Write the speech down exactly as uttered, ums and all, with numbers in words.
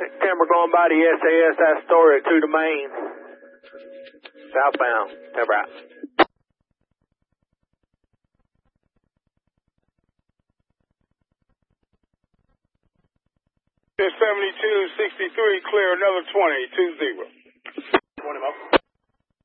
camera going by the S A S Astoria to the main. Southbound. Timber out. seventy-two sixty-three, clear another twenty, two zero. twenty miles.